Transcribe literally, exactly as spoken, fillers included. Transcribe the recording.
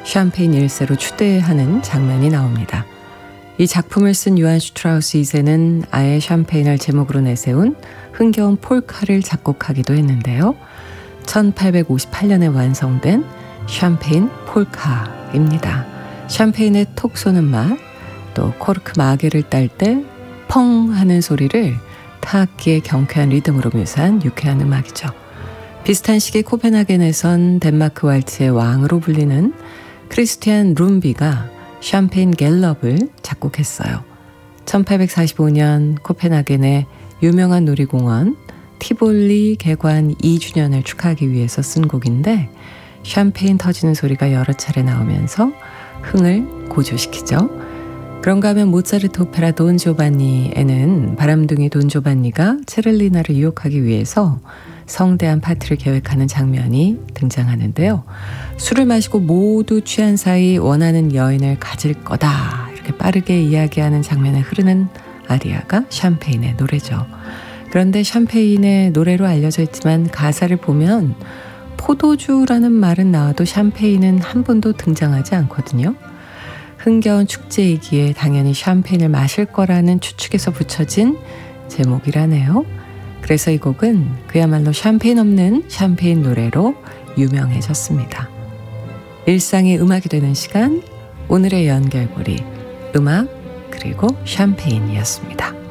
샴페인 일 세로 추대하는 장면이 나옵니다. 이 작품을 쓴 요한 슈트라우스 이 세는 아예 샴페인을 제목으로 내세운 흥겨운 폴카를 작곡하기도 했는데요. 천팔백오십팔 년에 완성된 샴페인 폴카입니다. 샴페인의 톡 쏘는 맛, 또 코르크 마개를 딸 때 펑 하는 소리를 타악기의 경쾌한 리듬으로 묘사한 유쾌한 음악이죠. 비슷한 시기 코펜하겐에선 덴마크 왈츠의 왕으로 불리는 크리스티안 룸비가 샴페인 갤럽을 작곡했어요. 천팔백사십오 년 코펜하겐의 유명한 놀이공원 티볼리 개관 이 주년을 축하하기 위해서 쓴 곡인데 샴페인 터지는 소리가 여러 차례 나오면서 흥을 고조시키죠. 그런가 하면 모차르트 오페라 돈 조반니에는 바람둥이 돈 조반니가 체를리나를 유혹하기 위해서 성대한 파티를 계획하는 장면이 등장하는데요. 술을 마시고 모두 취한 사이 원하는 여인을 가질 거다 이렇게 빠르게 이야기하는 장면에 흐르는 아리아가 샴페인의 노래죠. 그런데 샴페인의 노래로 알려져 있지만 가사를 보면 포도주라는 말은 나와도 샴페인은 한 번도 등장하지 않거든요. 흥겨운 축제이기에 당연히 샴페인을 마실 거라는 추측에서 붙여진 제목이라네요. 그래서 이 곡은 그야말로 샴페인 없는 샴페인 노래로 유명해졌습니다. 일상이 음악이 되는 시간, 오늘의 연결고리, 음악 그리고 샴페인이었습니다.